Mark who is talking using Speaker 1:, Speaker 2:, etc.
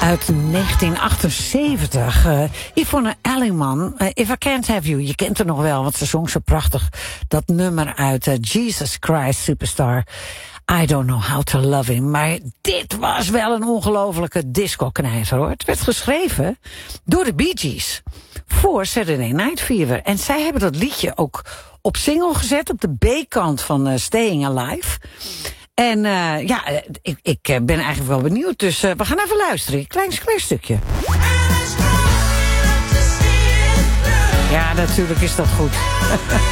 Speaker 1: uit 1978. Yvonne Elliman, If I Can't Have You. Je kent haar nog wel, want ze zong zo prachtig dat nummer uit Jesus Christ Superstar. I Don't Know How to Love Him. Maar dit was wel een ongelofelijke disco-knijter, hoor. Het werd geschreven door de Bee Gees voor Saturday Night Fever. En zij hebben dat liedje ook op single gezet, op de B-kant van Staying Alive. En ik ben eigenlijk wel benieuwd, dus we gaan even luisteren. Een klein stukje. Ja, natuurlijk is dat goed.